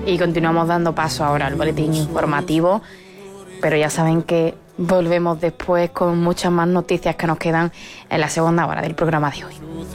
y continuamos dando paso ahora al boletín informativo, pero ya saben que volvemos después con muchas más noticias que nos quedan en la segunda hora del programa de hoy.